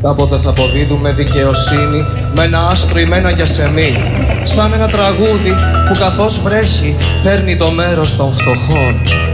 Κάποτε θα αποδίδουμε δικαιοσύνη με ένα άστρο ή με ένα γιασεμί. Σαν ένα τραγούδι που καθώς βρέχει παίρνει το μέρος των φτωχών.